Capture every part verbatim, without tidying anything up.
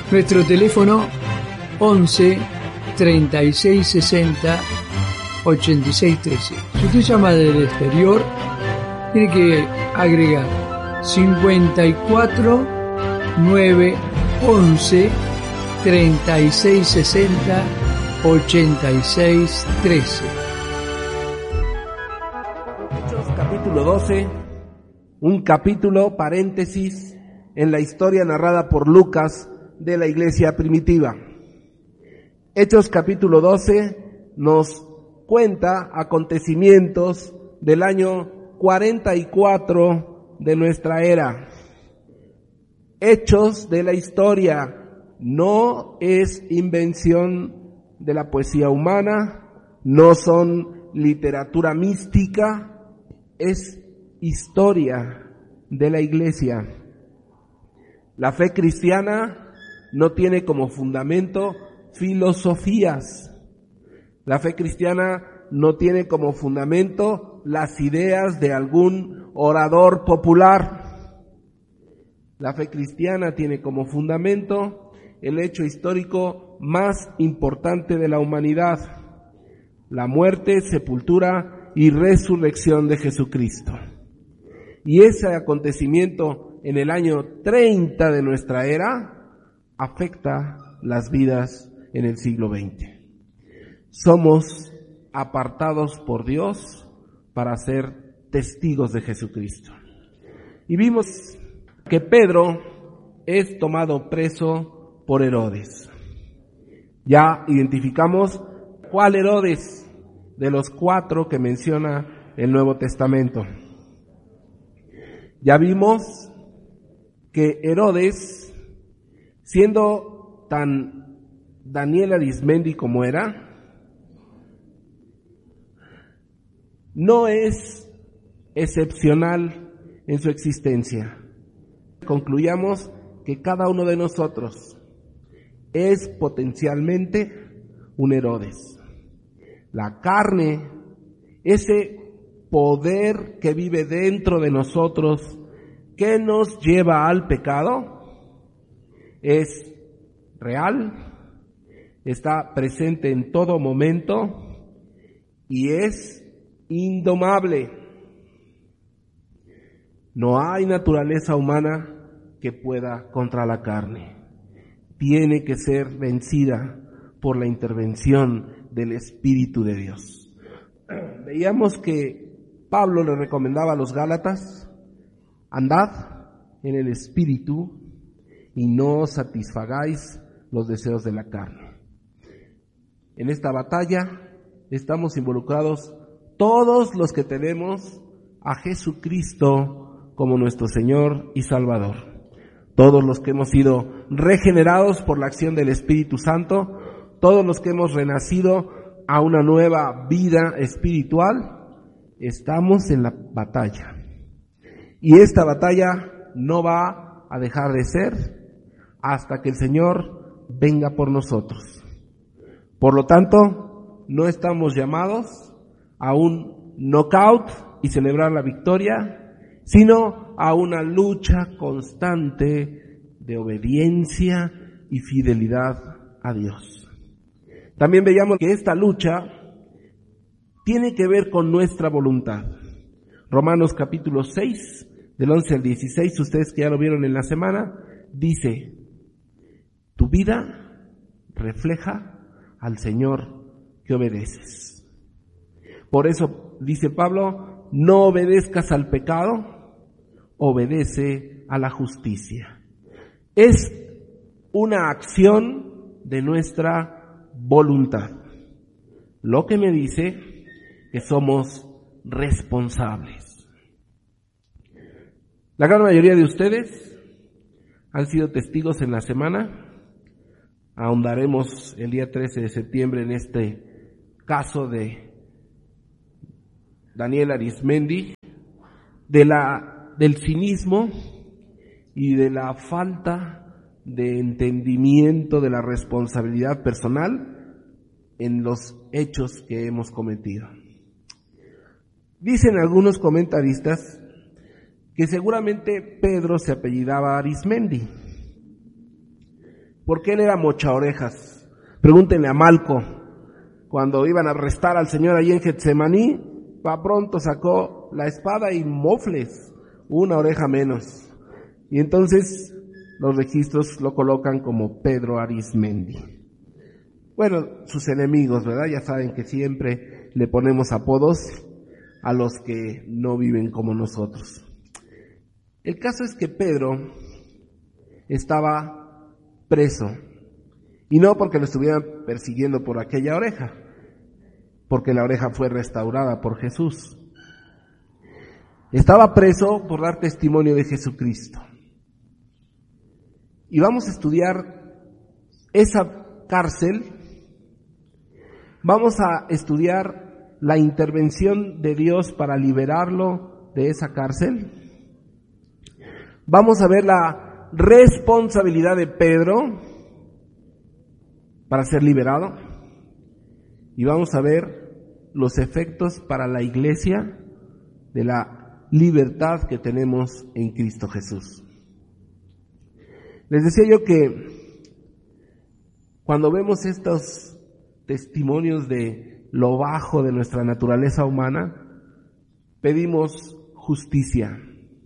Nuestro teléfono once treinta y seis sesenta ochenta y seis trece. Si usted llama del exterior, tiene que agregar cincuenta y cuatro nueve once treinta y seis sesenta ochenta y seis trece. Hechos capítulo doce, un capítulo paréntesis en la historia narrada por Lucas de la iglesia primitiva. Hechos capítulo doce nos cuenta acontecimientos del año cuarenta y cuatro de nuestra era. Hechos de la historia no es invención de la poesía humana, no son literatura mística, es historia de la iglesia. La fe cristiana no tiene como fundamento filosofías. La fe cristiana no tiene como fundamento las ideas de algún orador popular. La fe cristiana tiene como fundamento el hecho histórico más importante de la humanidad: la muerte, sepultura y resurrección de Jesucristo. Y ese acontecimiento en el año treinta de nuestra era afecta las vidas en el siglo veinte. Somos apartados por Dios para ser testigos de Jesucristo. Y vimos que Pedro es tomado preso por Herodes. Ya identificamos cuál Herodes de los cuatro que menciona el Nuevo Testamento. Ya vimos que Herodes, siendo tan Daniel Arismendi como era, no es excepcional en su existencia. Concluyamos que cada uno de nosotros es potencialmente un Herodes. La carne, ese poder que vive dentro de nosotros, que nos lleva al pecado, es real, está presente en todo momento y es indomable. No hay naturaleza humana que pueda contra la carne. Tiene que ser vencida por la intervención del Espíritu de Dios. Veíamos que Pablo le recomendaba a los Gálatas: andad en el Espíritu y no satisfagáis los deseos de la carne. En esta batalla estamos involucrados todos los que tenemos a Jesucristo como nuestro Señor y Salvador. Todos los que hemos sido regenerados por la acción del Espíritu Santo, todos los que hemos renacido a una nueva vida espiritual, estamos en la batalla. Y esta batalla no va a dejar de ser hasta que el Señor venga por nosotros. Por lo tanto, no estamos llamados a un knockout y celebrar la victoria, sino a una lucha constante de obediencia y fidelidad a Dios. También veíamos que esta lucha tiene que ver con nuestra voluntad. Romanos capítulo seis, del once al dieciséis, ustedes que ya lo vieron en la semana, dice: tu vida refleja al Señor que obedeces. Por eso dice Pablo: no obedezcas al pecado, obedece a la justicia. Es una acción de nuestra voluntad, lo que me dice que somos responsables. La gran mayoría de ustedes han sido testigos en la semana. Ahondaremos el día trece de septiembre en este caso de Daniel Arismendi, de la, del cinismo y de la falta de entendimiento de la responsabilidad personal en los hechos que hemos cometido. Dicen algunos comentaristas que seguramente Pedro se apellidaba Arismendi, porque él era mocha orejas. Pregúntenle a Malco, cuando iban a arrestar al Señor allí en Getsemaní, pa' pronto sacó la espada y mofles, una oreja menos. Y entonces los registros lo colocan como Pedro Arismendi. Bueno, sus enemigos, ¿verdad? Ya saben que siempre le ponemos apodos a los que no viven como nosotros. El caso es que Pedro estaba preso, y no porque lo estuvieran persiguiendo por aquella oreja, porque la oreja fue restaurada por Jesús. Estaba preso por dar testimonio de Jesucristo. Y vamos a estudiar esa cárcel, vamos a estudiar la intervención de Dios para liberarlo de esa cárcel. Vamos a ver la responsabilidad de Pedro para ser liberado. Y vamos a ver los efectos para la iglesia de la libertad que tenemos en Cristo Jesús. Les decía yo que cuando vemos estos testimonios de lo bajo de nuestra naturaleza humana, pedimos justicia.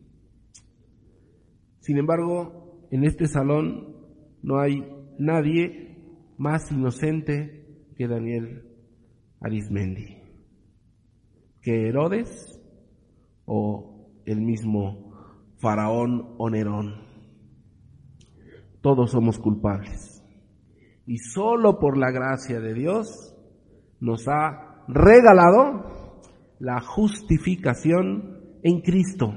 Sin embargo, en este salón no hay nadie más inocente que Daniel Arismendi, que Herodes o el mismo Faraón o Nerón. Todos somos culpables. Y solo por la gracia de Dios nos ha regalado la justificación en Cristo.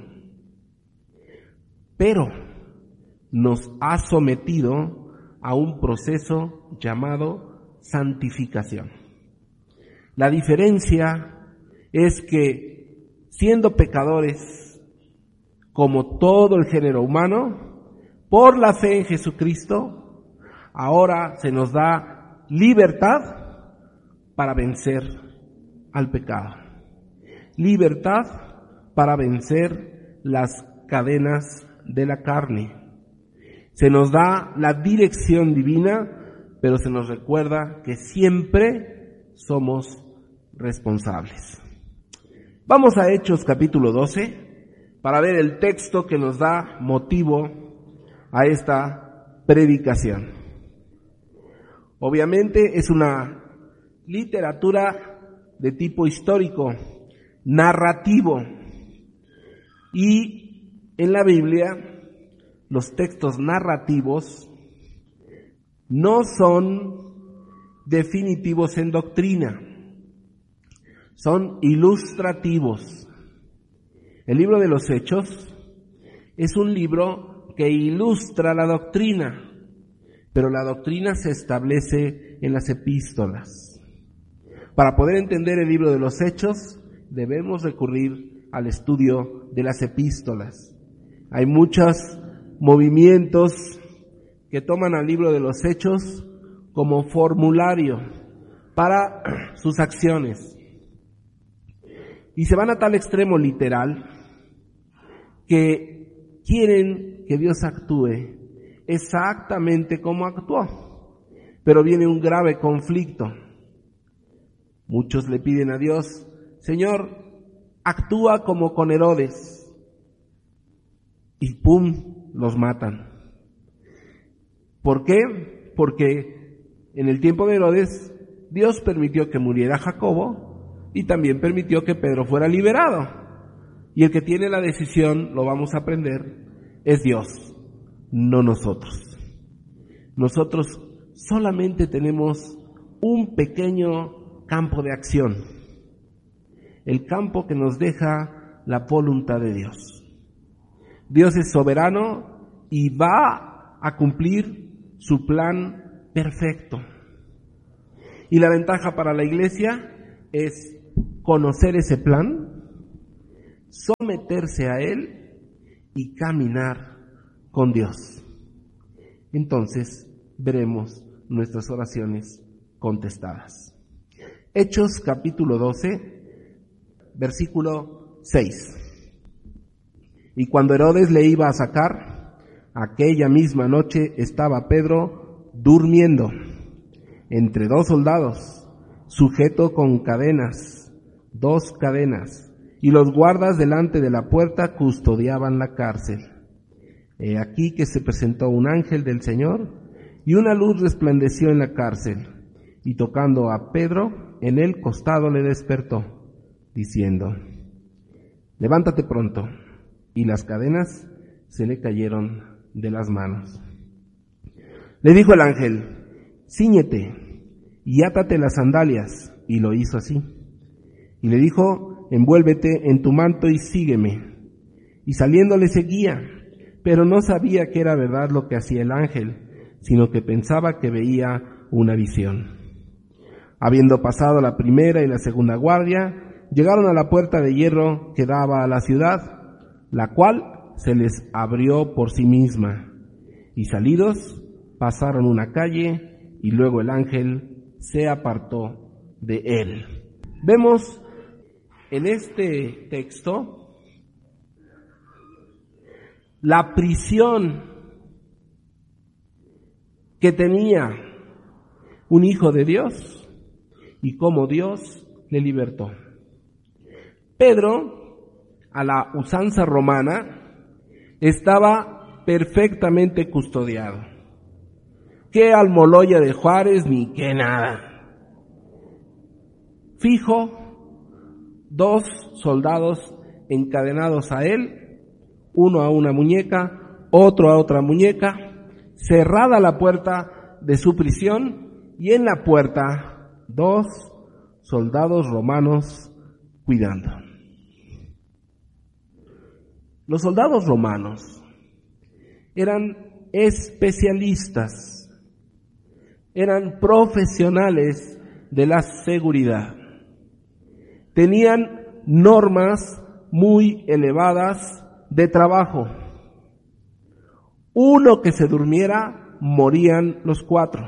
Pero nos ha sometido a un proceso llamado santificación. La diferencia es que, siendo pecadores, como todo el género humano, por la fe en Jesucristo, ahora se nos da libertad para vencer al pecado. Libertad para vencer las cadenas de la carne. Se nos da la dirección divina, pero se nos recuerda que siempre somos responsables. Vamos a Hechos capítulo doce para ver el texto que nos da motivo a esta predicación. Obviamente es una literatura de tipo histórico, narrativo, y en la Biblia los textos narrativos no son definitivos en doctrina, son ilustrativos. El libro de los Hechos es un libro que ilustra la doctrina, pero la doctrina se establece en las epístolas. Para poder entender el libro de los Hechos, debemos recurrir al estudio de las epístolas. Hay muchos movimientos que toman al libro de los Hechos como formulario para sus acciones. Y se van a tal extremo literal que quieren que Dios actúe exactamente como actuó. Pero viene un grave conflicto. Muchos le piden a Dios: Señor, actúa como con Herodes. Y pum, los matan. ¿Por qué? Porque en el tiempo de Herodes, Dios permitió que muriera Jacobo y también permitió que Pedro fuera liberado. Y el que tiene la decisión, lo vamos a aprender, es Dios, no nosotros. Nosotros solamente tenemos un pequeño campo de acción, el campo que nos deja la voluntad de Dios. Dios es soberano y va a cumplir su plan perfecto. Y la ventaja para la iglesia es conocer ese plan, someterse a él y caminar con Dios. Entonces veremos nuestras oraciones contestadas. Hechos capítulo doce, versículo seis. Y cuando Herodes le iba a sacar, aquella misma noche estaba Pedro durmiendo entre dos soldados, sujeto con cadenas, dos cadenas, y los guardas delante de la puerta custodiaban la cárcel. He aquí que se presentó un ángel del Señor, y una luz resplandeció en la cárcel, y tocando a Pedro en el costado le despertó, diciendo: levántate pronto. Y las cadenas se le cayeron de las manos. Le dijo el ángel: cíñete y átate las sandalias. Y lo hizo así. Y le dijo: envuélvete en tu manto y sígueme. Y saliendo le seguía, pero no sabía que era verdad lo que hacía el ángel, sino que pensaba que veía una visión. Habiendo pasado la primera y la segunda guardia, llegaron a la puerta de hierro que daba a la ciudad, la cual se les abrió por sí misma, y salidos pasaron una calle, y luego el ángel se apartó de él. Vemos en este texto la prisión que tenía un hijo de Dios y cómo Dios le libertó. Pedro, a la usanza romana, estaba perfectamente custodiado. Qué Almoloya de Juárez ni qué nada. Fijo, dos soldados encadenados a él, uno a una muñeca, otro a otra muñeca, cerrada la puerta de su prisión, y en la puerta dos soldados romanos cuidando. Los soldados romanos eran especialistas, eran profesionales de la seguridad. Tenían normas muy elevadas de trabajo. Uno que se durmiera, morían los cuatro.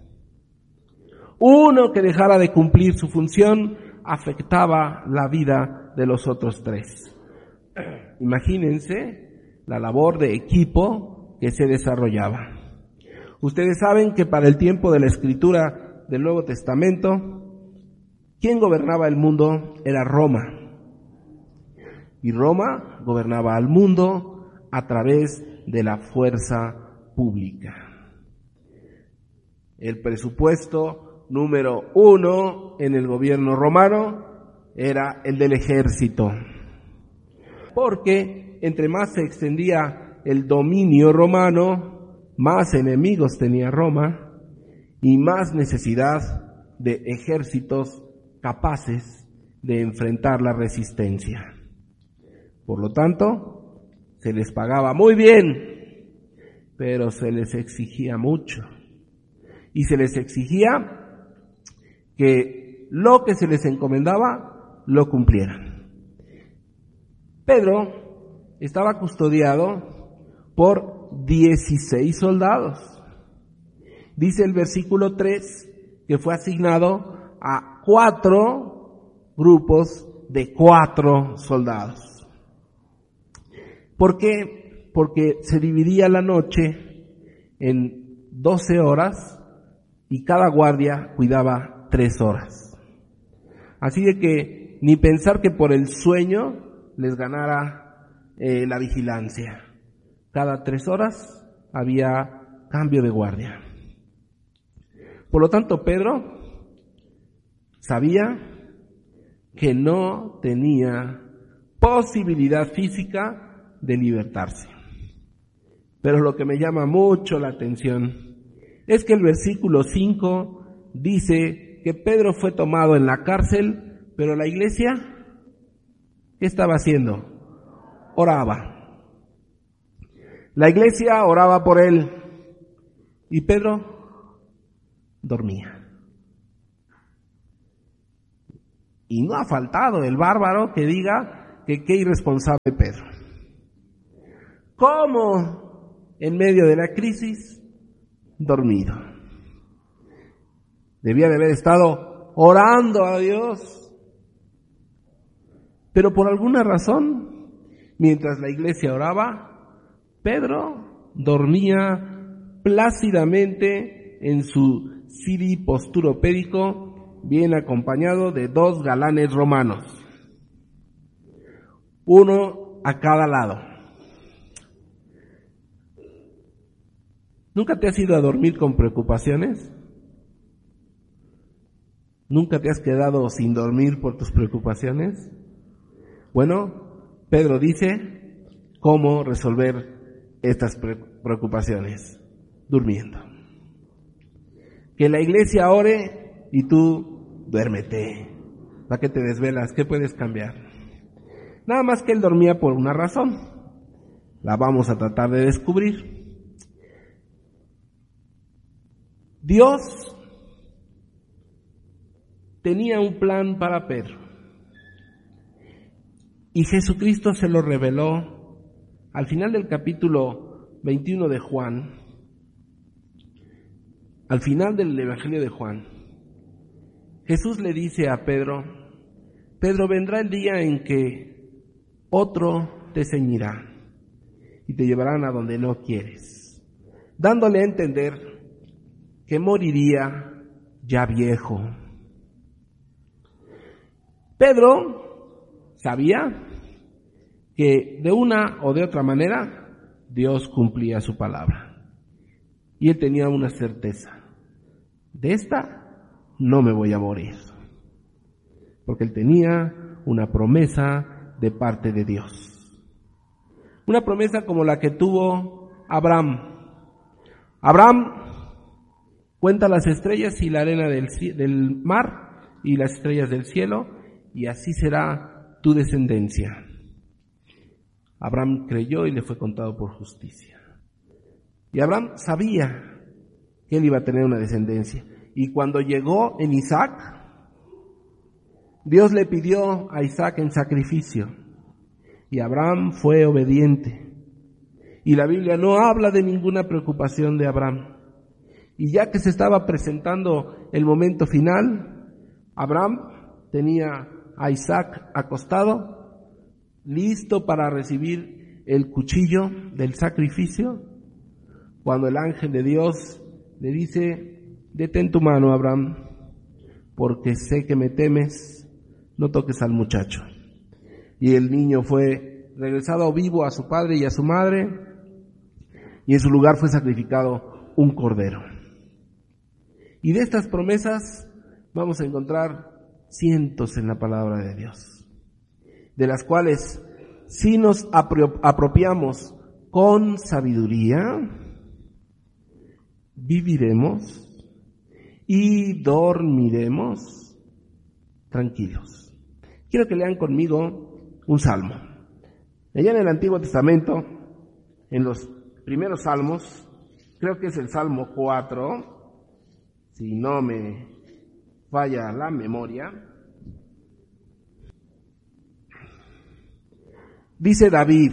Uno que dejara de cumplir su función, afectaba la vida de los otros tres. Imagínense la labor de equipo que se desarrollaba. Ustedes saben que para el tiempo de la escritura del Nuevo Testamento, quien gobernaba el mundo era Roma. Y Roma gobernaba al mundo a través de la fuerza pública. El presupuesto número uno en el gobierno romano era el del ejército, porque entre más se extendía el dominio romano, más enemigos tenía Roma y más necesidad de ejércitos capaces de enfrentar la resistencia. Por lo tanto, se les pagaba muy bien, pero se les exigía mucho. Y se les exigía que lo que se les encomendaba lo cumplieran. Pedro estaba custodiado por dieciséis soldados. Dice el versículo tres que fue asignado a cuatro grupos de cuatro soldados. ¿Por qué? Porque se dividía la noche en doce horas y cada guardia cuidaba tres horas. Así de que ni pensar que por el sueño les ganara eh, la vigilancia. Cada tres horas había cambio de guardia. Por lo tanto, Pedro sabía que no tenía posibilidad física de libertarse. Pero lo que me llama mucho la atención es que el versículo cinco dice que Pedro fue tomado en la cárcel, pero la iglesia, ¿qué estaba haciendo? Oraba. La iglesia oraba por él y Pedro dormía. Y no ha faltado el bárbaro que diga que qué irresponsable Pedro. ¿Cómo en medio de la crisis? Dormido. Debía de haber estado orando a Dios. Pero por alguna razón, mientras la iglesia oraba, Pedro dormía plácidamente en su C D posturopédico viene acompañado de dos galanes romanos, uno a cada lado. ¿Nunca te has ido a dormir con preocupaciones? ¿Nunca te has quedado sin dormir por tus preocupaciones? Bueno, Pedro dice cómo resolver estas preocupaciones: durmiendo. Que la iglesia ore y tú duérmete. ¿Para qué te desvelas? ¿Qué puedes cambiar? Nada más que él dormía por una razón. La vamos a tratar de descubrir. Dios tenía un plan para Pedro y Jesucristo se lo reveló al final del capítulo veintiuno de Juan, al final del Evangelio de Juan. Jesús le dice a Pedro: Pedro, vendrá el día en que otro te ceñirá y te llevarán a donde no quieres, dándole a entender que moriría ya viejo. Pedro sabía que de una o de otra manera Dios cumplía su palabra. Y él tenía una certeza: de esta no me voy a morir. Porque él tenía una promesa de parte de Dios. Una promesa como la que tuvo Abraham. Abraham cuenta las estrellas y la arena del, del mar y las estrellas del cielo, y así será tu descendencia. Abraham creyó y le fue contado por justicia. Y Abraham sabía que él iba a tener una descendencia. Y cuando llegó en Isaac, Dios le pidió a Isaac en sacrificio. Y Abraham fue obediente. Y la Biblia no habla de ninguna preocupación de Abraham. Y ya que se estaba presentando el momento final, Abraham tenía a Isaac acostado, listo para recibir el cuchillo del sacrificio, cuando el ángel de Dios le dice: detén tu mano, Abraham, porque sé que me temes, no toques al muchacho. Y el niño fue regresado vivo a su padre y a su madre, y en su lugar fue sacrificado un cordero. Y de estas promesas vamos a encontrar cientos en la palabra de Dios, de las cuales si nos apropiamos con sabiduría, viviremos y dormiremos tranquilos. Quiero que lean conmigo un salmo. Allá en el Antiguo Testamento, en los primeros salmos, creo que es el Salmo cuatro, si no me falla la memoria, dice David,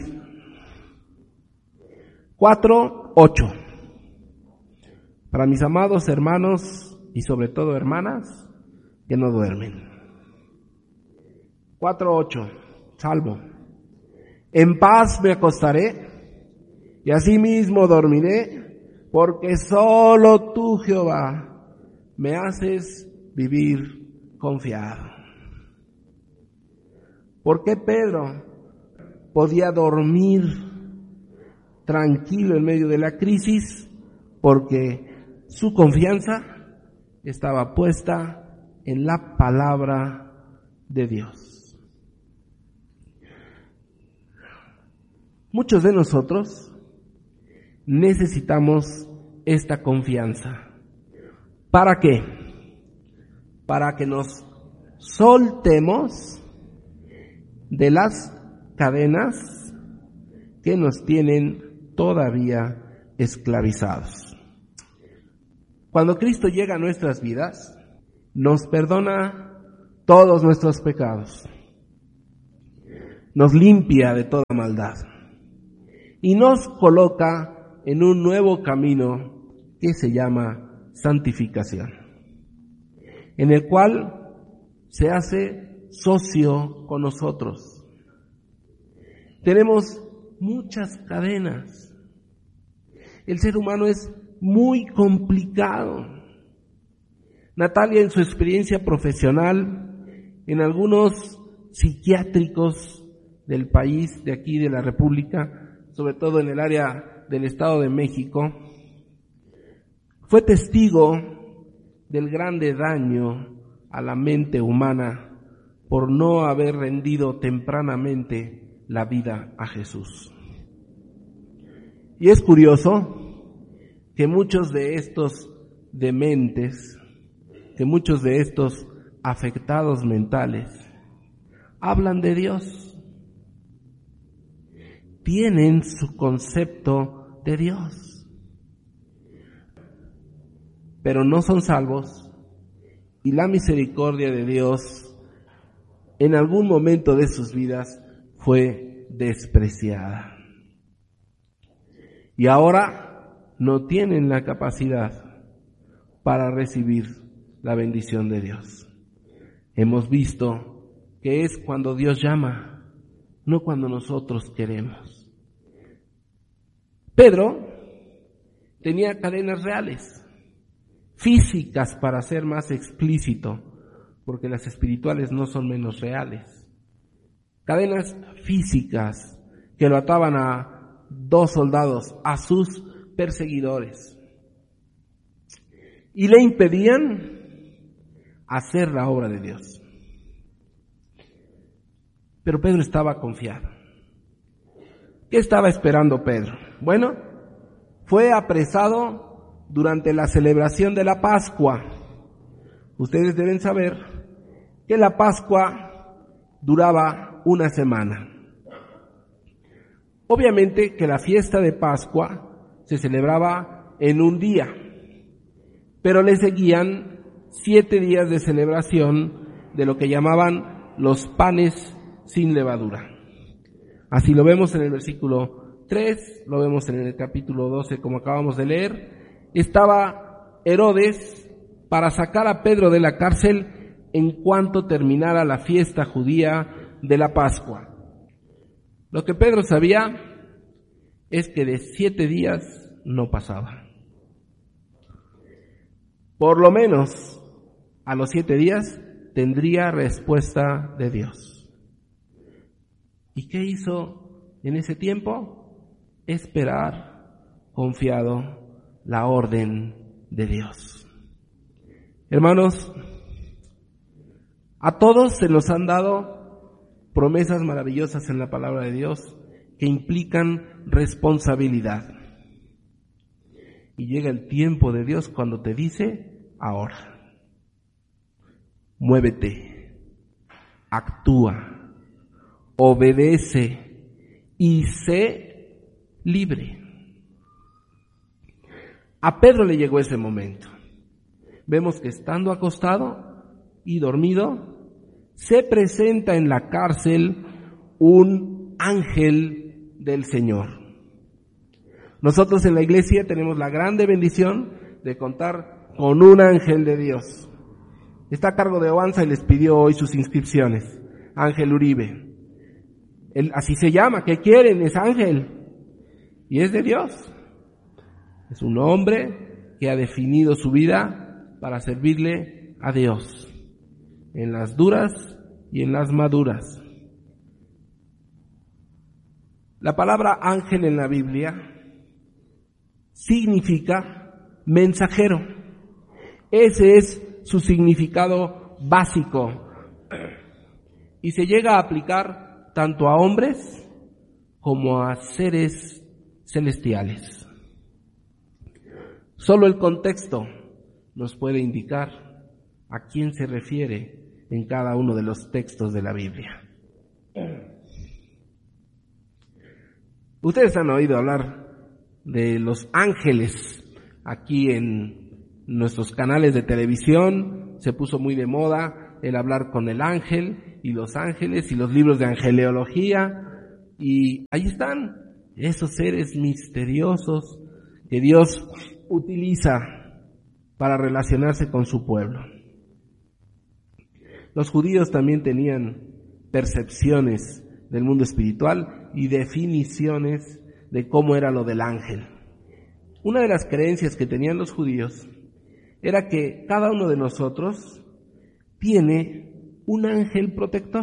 cuatro, ocho. Para mis amados hermanos y sobre todo hermanas que no duermen. cuatro, ocho, Salmo. En paz me acostaré y asimismo dormiré, porque solo tú, Jehová, me haces vivir confiado. ¿Por qué Pedro podía dormir tranquilo en medio de la crisis? Porque su confianza estaba puesta en la palabra de Dios. Muchos de nosotros necesitamos esta confianza. ¿Para qué? Para que nos soltemos de las cadenas que nos tienen todavía esclavizados. Cuando Cristo llega a nuestras vidas, nos perdona todos nuestros pecados, nos limpia de toda maldad y nos coloca en un nuevo camino que se llama santificación, en el cual se hace socio con nosotros. Tenemos muchas cadenas. El ser humano es muy complicado. Natalia, en su experiencia profesional, en algunos psiquiátricos del país, de aquí de la República, sobre todo en el área del Estado de México, fue testigo del grande daño a la mente humana por no haber rendido tempranamente la vida a Jesús. Y es curioso que muchos de estos dementes, que muchos de estos afectados mentales, hablan de Dios, tienen su concepto de Dios, pero no son salvos, y la misericordia de Dios en algún momento de sus vidas fue despreciada. Y ahora no tienen la capacidad para recibir la bendición de Dios. Hemos visto que es cuando Dios llama, no cuando nosotros queremos. Pedro tenía cadenas reales, físicas para ser más explícito, porque las espirituales no son menos reales. Cadenas físicas que lo ataban a dos soldados, a sus perseguidores, y le impedían hacer la obra de Dios. Pero Pedro estaba confiado. ¿Qué estaba esperando Pedro? Bueno, fue apresado durante la celebración de la Pascua. Ustedes deben saber que la Pascua duraba una semana. Obviamente que la fiesta de Pascua se celebraba en un día, pero le seguían siete días de celebración de lo que llamaban los panes sin levadura. Así lo vemos en el versículo tres, lo vemos en el capítulo doce, como acabamos de leer. Estaba Herodes para sacar a Pedro de la cárcel en cuanto terminara la fiesta judía de la Pascua. Lo que Pedro sabía es que de siete días no pasaba. Por lo menos a los siete días tendría respuesta de Dios. ¿Y qué hizo en ese tiempo? Esperar, confiado, la orden de Dios. Hermanos, a todos se nos han dado promesas maravillosas en la palabra de Dios que implican responsabilidad. Y llega el tiempo de Dios cuando te dice, ahora, muévete, actúa, obedece y sé libre. A Pedro le llegó ese momento. Vemos que estando acostado y dormido, se presenta en la cárcel un ángel del Señor. Nosotros en la iglesia tenemos la grande bendición de contar con un ángel de Dios. Está a cargo de Oanza y les pidió hoy sus inscripciones. Ángel Uribe. Él, así se llama, ¿qué quieren? Es ángel. Y es de Dios. Es un hombre que ha definido su vida para servirle a Dios. En las duras y en las maduras. La palabra ángel en la Biblia significa mensajero. Ese es su significado básico. Y se llega a aplicar tanto a hombres como a seres celestiales. Solo el contexto nos puede indicar a quién se refiere en cada uno de los textos de la Biblia. Ustedes han oído hablar de los ángeles aquí en nuestros canales de televisión. Se puso muy de moda el hablar con el ángel y los ángeles y los libros de angeleología. Y ahí están esos seres misteriosos que Dios utiliza para relacionarse con su pueblo. Los judíos también tenían percepciones del mundo espiritual y definiciones de cómo era lo del ángel. Una de las creencias que tenían los judíos era que cada uno de nosotros tiene un ángel protector.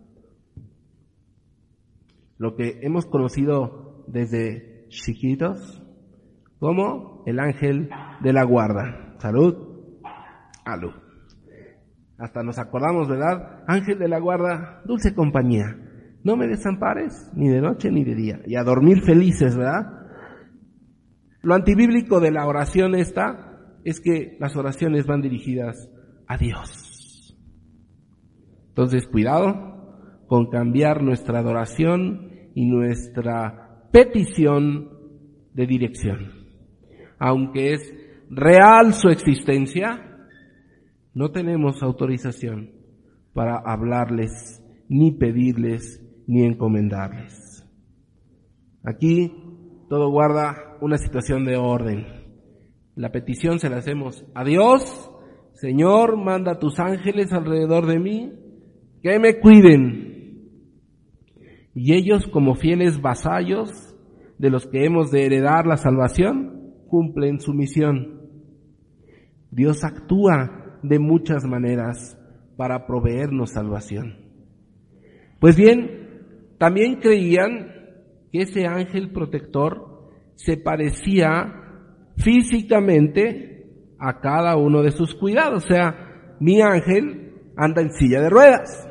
Lo que hemos conocido desde chiquitos como el ángel de la guarda. Salud. Aló. Hasta nos acordamos, ¿verdad? Ángel de la guarda, dulce compañía. No me desampares, ni de noche ni de día. Y a dormir felices, ¿verdad? Lo antibíblico de la oración esta es que las oraciones van dirigidas a Dios. Entonces, cuidado con cambiar nuestra adoración y nuestra petición de dirección. Aunque es real su existencia, no tenemos autorización para hablarles, ni pedirles, ni encomendarles. Aquí todo guarda una situación de orden. La petición se la hacemos a Dios. Señor, manda a tus ángeles alrededor de mí, que me cuiden. Y ellos, como fieles vasallos de los que hemos de heredar la salvación, cumplen su misión. Dios actúa de muchas maneras para proveernos salvación. Pues bien, también creían que ese ángel protector se parecía físicamente a cada uno de sus cuidados. O sea, mi ángel anda en silla de ruedas.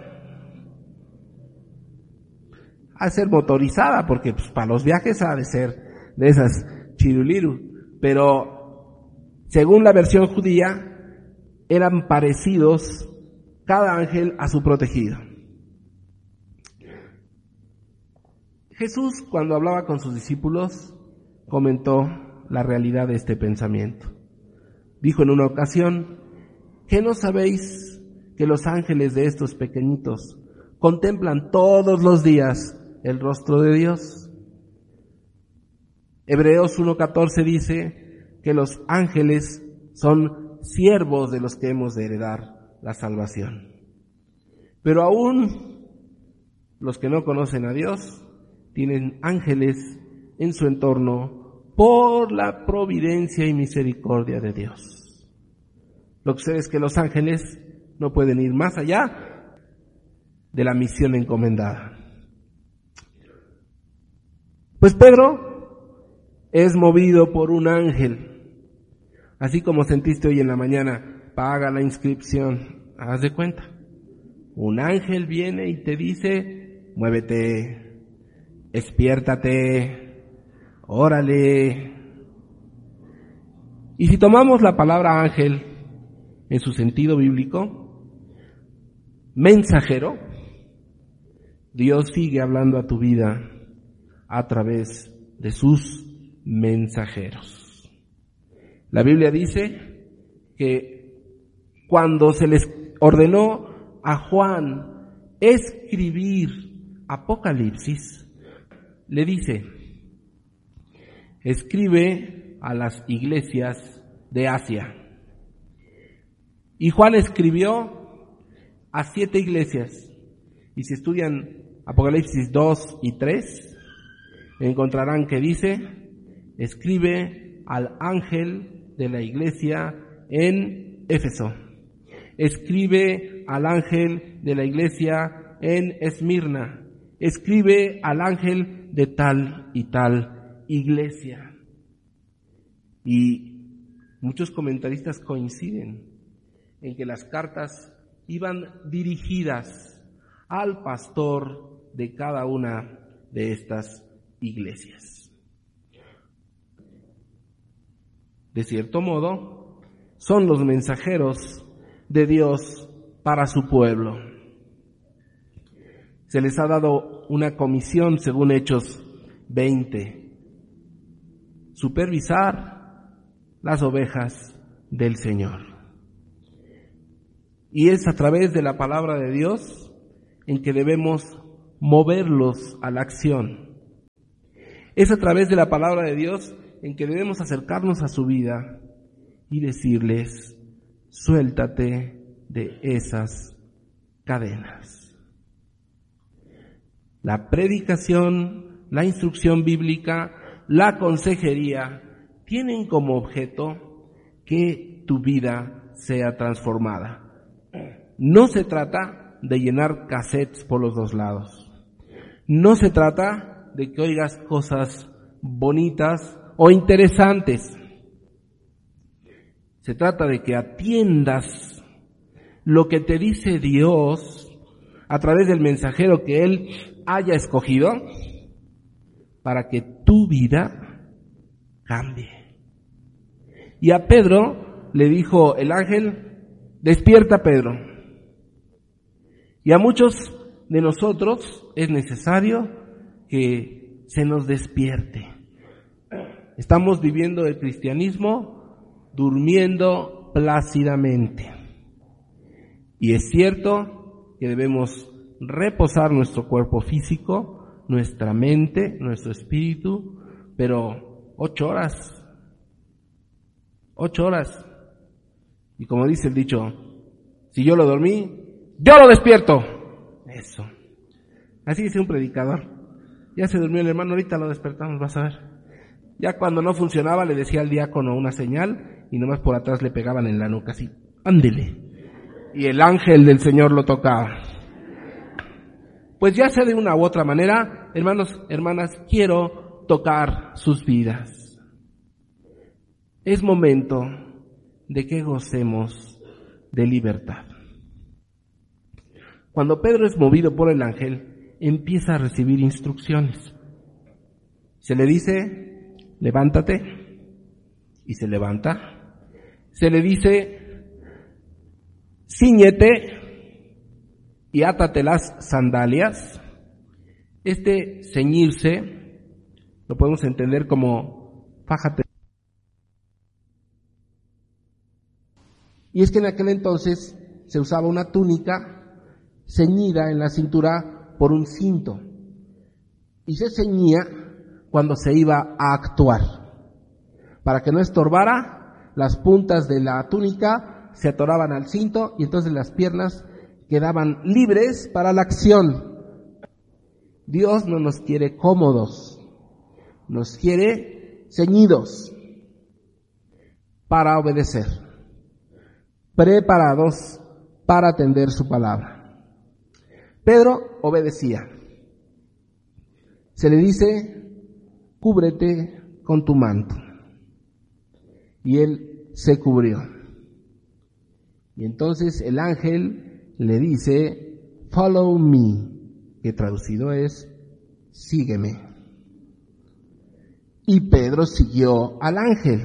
Ha de ser motorizada, porque pues, para los viajes ha de ser de esas chiruliru. Pero según la versión judía, eran parecidos cada ángel a su protegido. Jesús, cuando hablaba con sus discípulos, comentó la realidad de este pensamiento. Dijo en una ocasión: ¿qué no sabéis que los ángeles de estos pequeñitos contemplan todos los días el rostro de Dios? Hebreos uno catorce dice que los ángeles son siervos de los que hemos de heredar la salvación. Pero aún los que no conocen a Dios tienen ángeles en su entorno por la providencia y misericordia de Dios. Lo que sé es que los ángeles no pueden ir más allá de la misión encomendada. Pues Pedro es movido por un ángel. Así como sentiste hoy en la mañana, paga la inscripción, haz de cuenta. Un ángel viene y te dice: muévete, despiértate, órale. Y si tomamos la palabra ángel en su sentido bíblico, mensajero, Dios sigue hablando a tu vida a través de sus mensajeros. La Biblia dice que cuando se les ordenó a Juan escribir Apocalipsis, le dice: escribe a las iglesias de Asia. Y Juan escribió a siete iglesias. Y si estudian Apocalipsis dos y tres, encontrarán que dice: escribe al ángel de la iglesia en Éfeso. Escribe al ángel de la iglesia en Esmirna. Escribe al ángel de tal y tal iglesia. Y muchos comentaristas coinciden en que las cartas iban dirigidas al pastor de cada una de estas iglesias. De cierto modo, son los mensajeros de Dios para su pueblo. Se les ha dado una comisión, según Hechos veinte, supervisar las ovejas del Señor. Y es a través de la palabra de Dios en que debemos moverlos a la acción. Es a través de la palabra de Dios en que debemos acercarnos a su vida y decirles: suéltate de esas cadenas. La predicación, la instrucción bíblica, la consejería tienen como objeto que tu vida sea transformada. No se trata de llenar cassettes por los dos lados. No se trata de que oigas cosas bonitas o interesantes. Se trata de que atiendas lo que te dice Dios a través del mensajero que Él haya escogido para que tu vida cambie. Y a Pedro le dijo el ángel, despierta Pedro. Y a muchos de nosotros es necesario que se nos despierte. Estamos viviendo el cristianismo durmiendo plácidamente. Y es cierto que debemos reposar nuestro cuerpo físico, nuestra mente, nuestro espíritu, pero ocho horas, ocho horas. Y como dice el dicho, si yo lo dormí, ¡yo lo despierto! Eso. Así dice un predicador. Ya se durmió el hermano, ahorita lo despertamos, vas a ver. Ya cuando no funcionaba le decía al diácono una señal y nomás por atrás le pegaban en la nuca así, ándele. Y el ángel del Señor lo tocaba. Pues ya sea de una u otra manera, hermanos, hermanas, quiero tocar sus vidas. Es momento de que gocemos de libertad. Cuando Pedro es movido por el ángel, empieza a recibir instrucciones. Se le dice, levántate, y se levanta. Se le dice, cíñete y átate las sandalias. Este ceñirse lo podemos entender como fájate. Y es que en aquel entonces se usaba una túnica ceñida en la cintura por un cinto. Y se ceñía cuando se iba a actuar. Para que no estorbara, las puntas de la túnica se atoraban al cinto y entonces las piernas quedaban libres para la acción. Dios no nos quiere cómodos, nos quiere ceñidos para obedecer, preparados para atender su palabra. Pedro obedecía. Se le dice, cúbrete con tu manto. Y él se cubrió. Y entonces el ángel le dice, follow me, que traducido es, sígueme. Y Pedro siguió al ángel.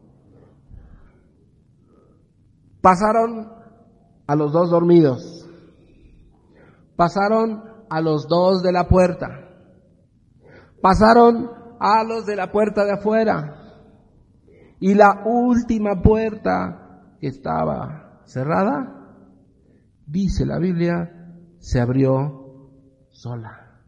Pasaron a los dos dormidos. Pasaron a los dos de la puerta. Pasaron a los de la puerta de afuera. Y la última puerta que estaba cerrada, dice la Biblia, se abrió sola.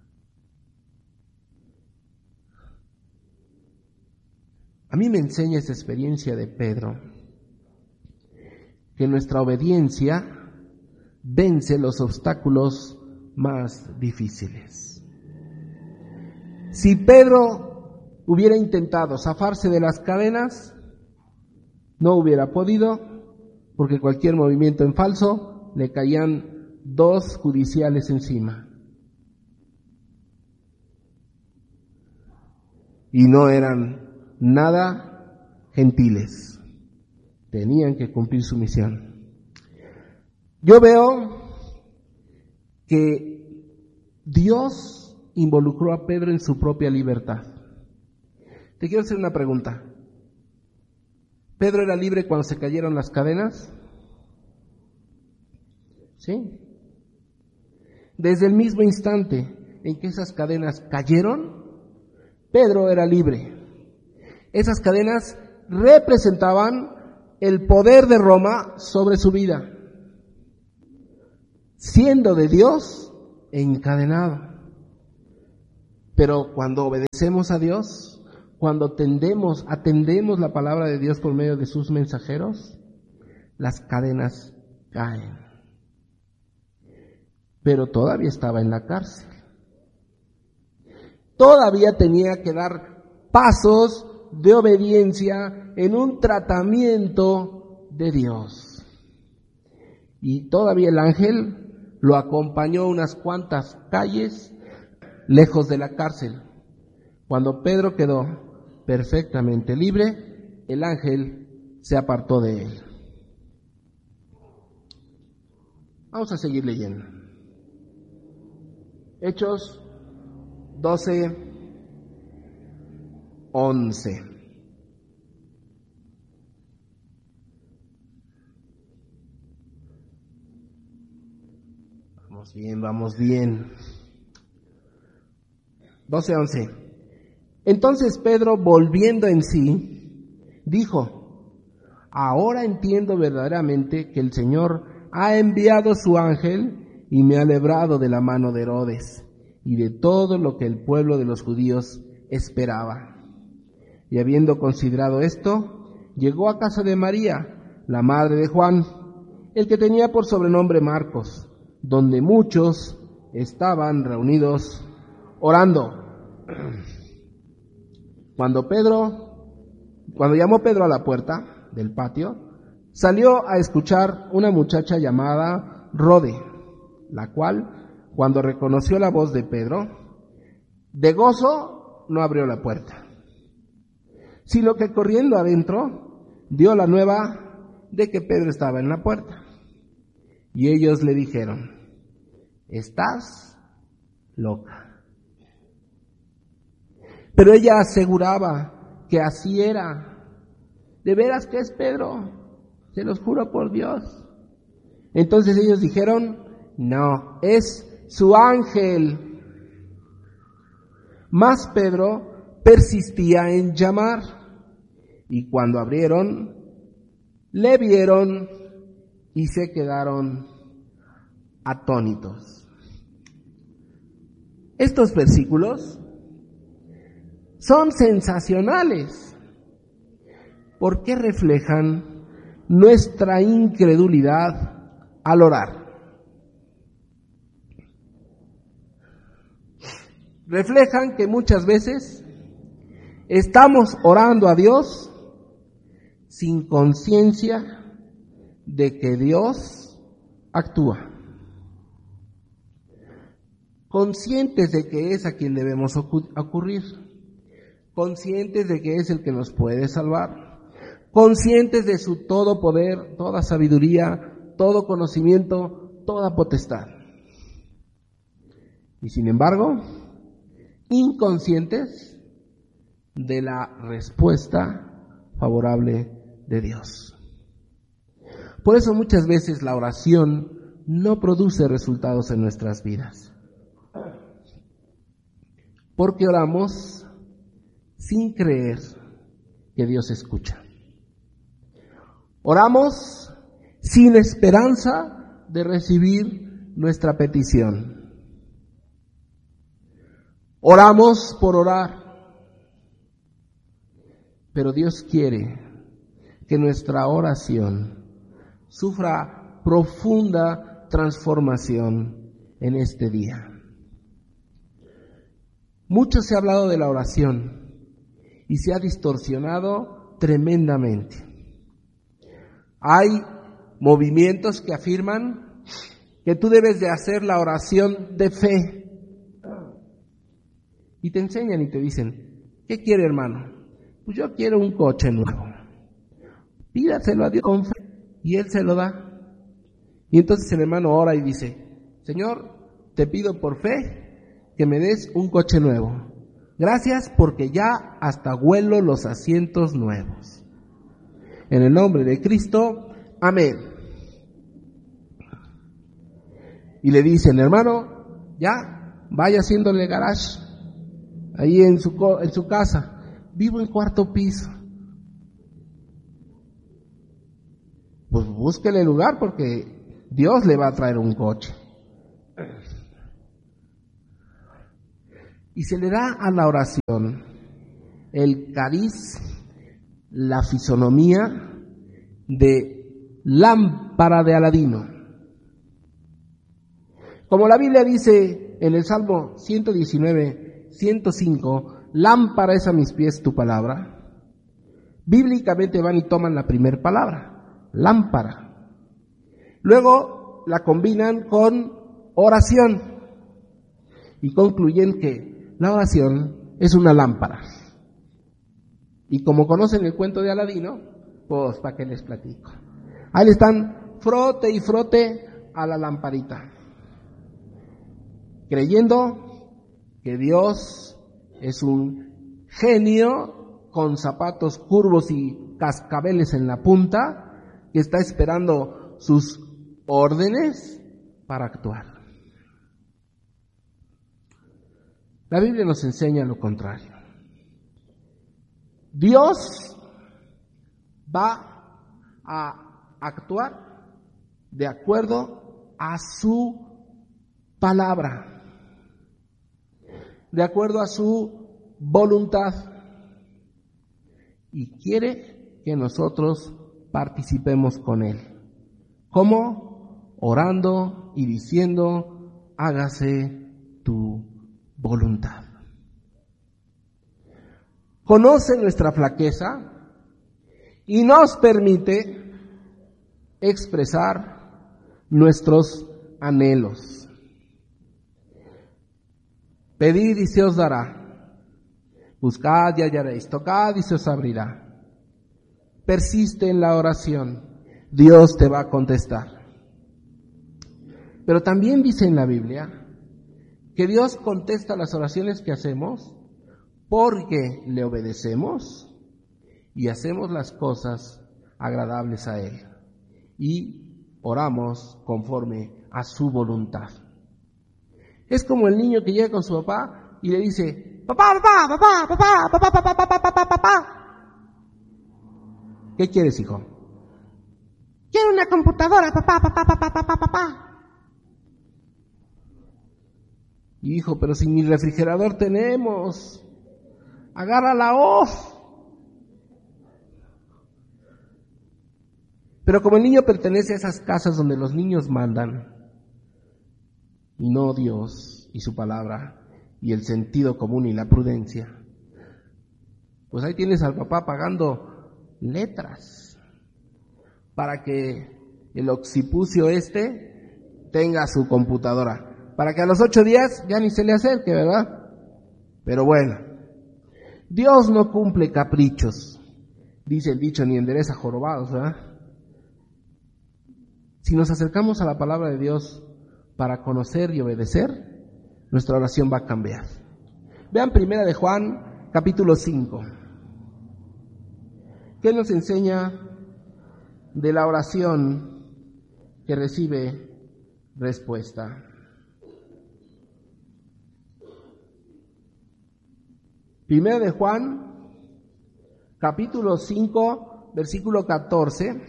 A mí me enseña esa experiencia de Pedro, que nuestra obediencia vence los obstáculos más difíciles. Si Pedro hubiera intentado zafarse de las cadenas, no hubiera podido, porque cualquier movimiento en falso le caían dos judiciales encima. Y no eran nada gentiles. Tenían que cumplir su misión. Yo veo que Dios involucró a Pedro en su propia libertad. Te quiero hacer una pregunta. ¿Pedro era libre cuando se cayeron las cadenas? ¿Sí? Desde el mismo instante en que esas cadenas cayeron, Pedro era libre. Esas cadenas representaban el poder de Roma sobre su vida, siendo de Dios encadenado. Pero cuando obedecemos a Dios, cuando atendemos, atendemos la palabra de Dios por medio de sus mensajeros, las cadenas caen. Pero todavía estaba en la cárcel. Todavía tenía que dar pasos de obediencia en un tratamiento de Dios. Y todavía el ángel lo acompañó unas cuantas calles lejos de la cárcel. Cuando Pedro quedó perfectamente libre, el ángel se apartó de él. Vamos a seguir leyendo. Hechos doce, once. Vamos bien, vamos bien. doce, once. Entonces Pedro, volviendo en sí, dijo: ahora entiendo verdaderamente que el Señor ha enviado su ángel y me ha librado de la mano de Herodes y de todo lo que el pueblo de los judíos esperaba. Y habiendo considerado esto, llegó a casa de María, la madre de Juan, el que tenía por sobrenombre Marcos, donde muchos estaban reunidos orando. Cuando Pedro, cuando llamó Pedro a la puerta del patio, salió a escuchar una muchacha llamada Rode, la cual, cuando reconoció la voz de Pedro, de gozo no abrió la puerta, sino que corriendo adentro dio la nueva de que Pedro estaba en la puerta. Y ellos le dijeron: estás loca. Pero ella aseguraba que así era. ¿De veras que es Pedro? Se los juro por Dios. Entonces ellos dijeron: no, es su ángel. Mas Pedro persistía en llamar, y cuando abrieron, le vieron y se quedaron atónitos. Estos versículos son sensacionales porque reflejan nuestra incredulidad al orar. Reflejan que muchas veces estamos orando a Dios sin conciencia de que Dios actúa, conscientes de que es a quien debemos acudir, conscientes de que es el que nos puede salvar, conscientes de su todo poder, toda sabiduría, todo conocimiento, toda potestad. Y sin embargo, inconscientes de la respuesta favorable de Dios. Por eso muchas veces la oración no produce resultados en nuestras vidas, porque oramos sin creer que Dios escucha. Oramos sin esperanza de recibir nuestra petición. Oramos por orar, pero Dios quiere que nuestra oración sufra profunda transformación en este día. Mucho se ha hablado de la oración y se ha distorsionado tremendamente. Hay movimientos que afirman que tú debes de hacer la oración de fe. Y te enseñan y te dicen: ¿qué quiere, hermano? Pues yo quiero un coche nuevo. Pídaselo a Dios con fe y Él se lo da. Y entonces el hermano ora y dice: Señor, te pido por fe que me des un coche nuevo. Gracias, porque ya hasta huelo los asientos nuevos. En el nombre de Cristo, amén. Y le dicen: hermano, ya, vaya haciéndole garage ahí en su, en su casa. Vivo en cuarto piso. Pues búsquele lugar porque Dios le va a traer un coche. Y se le da a la oración el cariz, la fisonomía de lámpara de Aladino. Como la Biblia dice en el Salmo ciento diecinueve, ciento cinco, lámpara es a mis pies tu palabra Bíblicamente van y toman la primera palabra, lámpara. Luego la combinan con oración y concluyen que la oración es una lámpara. Y como conocen el cuento de Aladino, pues para qué les platico. Ahí le están frote y frote a la lamparita, creyendo que Dios es un genio con zapatos curvos y cascabeles en la punta, que está esperando sus órdenes para actuar. La Biblia nos enseña lo contrario. Dios va a actuar de acuerdo a su palabra, de acuerdo a su voluntad, y quiere que nosotros participemos con Él. ¿Cómo? Orando y diciendo, hágase tu voluntad. Conoce nuestra flaqueza y nos permite expresar nuestros anhelos. Pedid y se os dará, buscad y hallaréis, tocad y se os abrirá. Persiste en la oración, Dios te va a contestar. Pero también dice en la Biblia que Dios contesta las oraciones que hacemos porque le obedecemos y hacemos las cosas agradables a Él y oramos conforme a su voluntad. Es como el niño que llega con su papá y le dice, papá, papá, papá, papá, papá, papá, papá, papá, papá. ¿Qué quieres, hijo? Quiero una computadora, papá, papá, papá, papá, papá. Hijo, pero si mi refrigerador tenemos, agarra la hoz. Pero como el niño pertenece a esas casas donde los niños mandan, y no Dios y su palabra, y el sentido común y la prudencia, pues ahí tienes al papá pagando letras para que el occipucio este tenga su computadora, para que a los ocho días ya ni se le acerque, ¿verdad? Pero bueno, Dios no cumple caprichos, dice el dicho, ni endereza jorobados, ¿verdad? Si nos acercamos a la palabra de Dios para conocer y obedecer, nuestra oración va a cambiar. Vean primera de Juan, capítulo cinco. ¿Qué nos enseña de la oración que recibe respuesta? Primera de Juan, capítulo cinco, versículo catorce,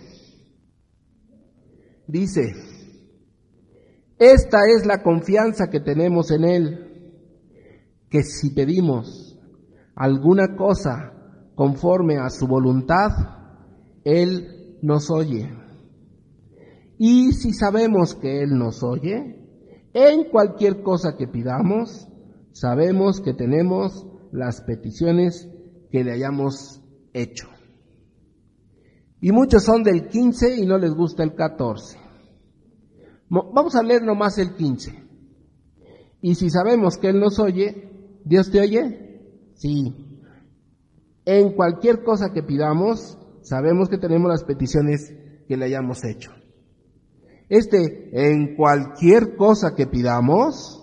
dice: esta es la confianza que tenemos en Él, que si pedimos alguna cosa conforme a su voluntad, Él nos oye. Y si sabemos que Él nos oye, en cualquier cosa que pidamos, sabemos que tenemos las peticiones que le hayamos hecho. Y muchos son del quince y no les gusta el catorce. Vamos a leer nomás el quince. Y si sabemos que Él nos oye, ¿Dios te oye? Sí. En cualquier cosa que pidamos, sabemos que tenemos las peticiones que le hayamos hecho. Este, en cualquier cosa que pidamos,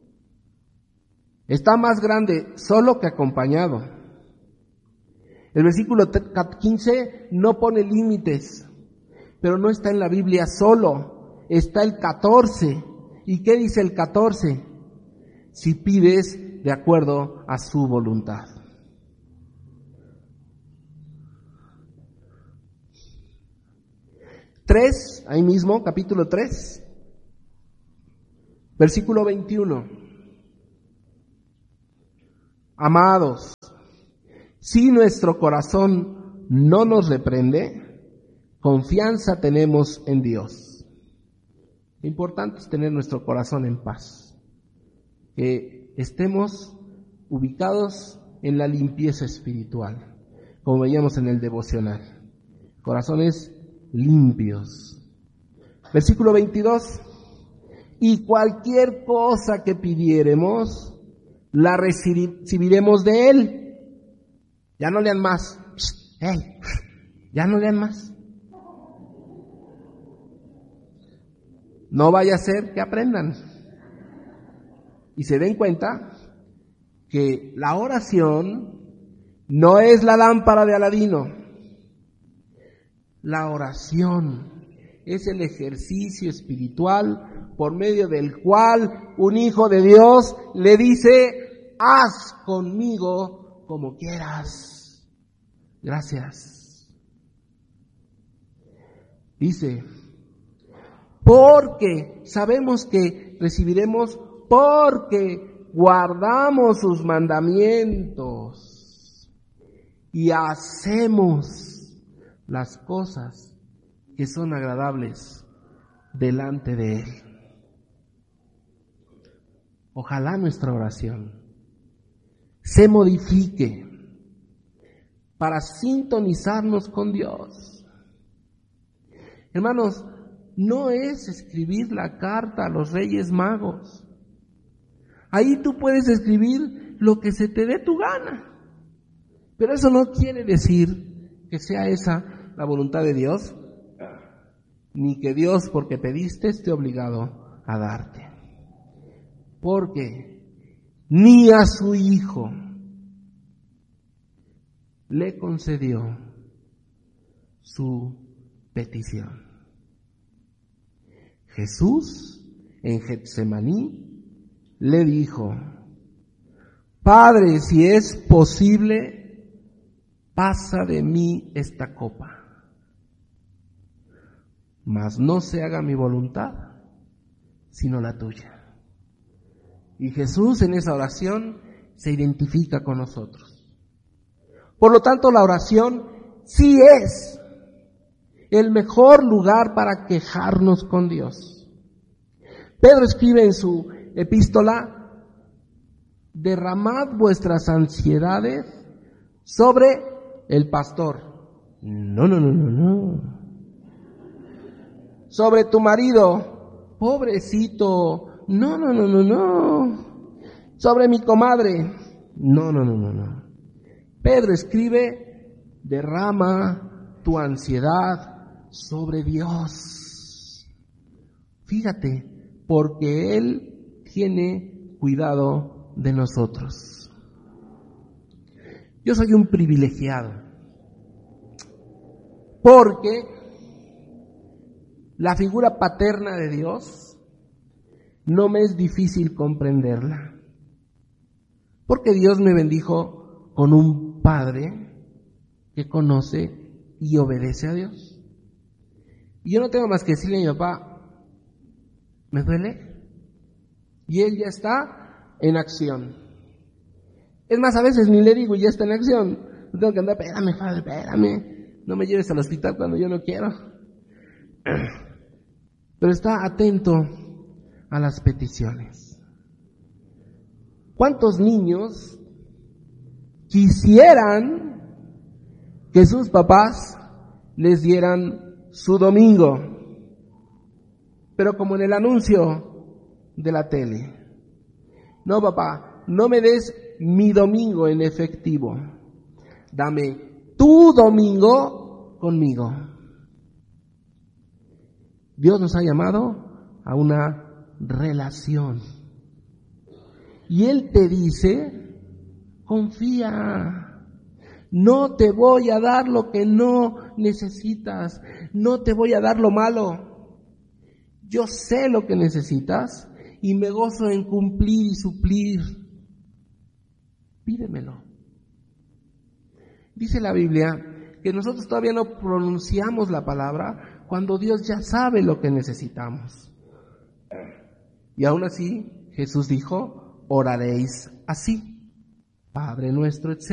está más grande solo que acompañado. El versículo quince no pone límites, pero no está en la Biblia solo, está el catorce. ¿Y qué dice el catorce? Si pides de acuerdo a su voluntad. tres, ahí mismo, capítulo tres, versículo veintiuno. Amados, si nuestro corazón no nos reprende, confianza tenemos en Dios. Lo importante es tener nuestro corazón en paz, que estemos ubicados en la limpieza espiritual. como veíamos en el devocional. Corazones limpios. Versículo veintidós. Y cualquier cosa que pidiéremos, la recibiremos de Él. Ya no lean más. Hey, ya no lean más. No vaya a ser que aprendan y se den cuenta que la oración no es la lámpara de Aladino. La oración es el ejercicio espiritual por medio del cual un hijo de Dios le dice: haz conmigo como quieras. Gracias. Dice, porque sabemos que recibiremos porque guardamos sus mandamientos y hacemos las cosas que son agradables delante de Él. Ojalá nuestra oración se modifique para sintonizarnos con Dios. Hermanos, no es escribir la carta a los Reyes Magos. Ahí tú puedes escribir lo que se te dé tu gana. Pero eso no quiere decir que sea esa la voluntad de Dios, ni que Dios, porque pediste, esté obligado a darte. Porque ni a su Hijo le concedió su petición. Jesús en Getsemaní le dijo: Padre, si es posible, pasa de mí esta copa, mas no se haga mi voluntad, sino la tuya. Y Jesús en esa oración se identifica con nosotros. Por lo tanto, la oración sí es el mejor lugar para quejarnos con Dios. Pedro escribe en su epístola: derramad vuestras ansiedades sobre el pastor. No, no, no, no, no. Sobre tu marido, pobrecito. No, no, no, no, no. Sobre mi comadre. No, no, no, no, no. Pedro escribe: derrama tu ansiedad sobre Dios. Fíjate, porque Él tiene cuidado de nosotros. Yo soy un privilegiado, porque la figura paterna de Dios no me es difícil comprenderla, porque Dios me bendijo con un padre que conoce y obedece a Dios. Y yo no tengo más que decirle a mi papá: ¿me duele? Y él ya está en acción. Es más, a veces ni le digo, ya está en acción. No tengo que andar: espérame, padre, espérame, no me lleves al hospital cuando yo no quiero. Pero está atento a las peticiones. ¿Cuántos niños quisieran que sus papás les dieran su domingo? Pero como en el anuncio de la tele: no, papá, no me des mi domingo en efectivo, dame tu domingo conmigo. Dios nos ha llamado a una relación. Y Él te dice: confía, no te voy a dar lo que no necesitas, no te voy a dar lo malo. Yo sé lo que necesitas y me gozo en cumplir y suplir. Pídemelo. Dice la Biblia que nosotros todavía no pronunciamos la palabra cuando Dios ya sabe lo que necesitamos. Y aún así, Jesús dijo: oraréis así: Padre nuestro, etcétera.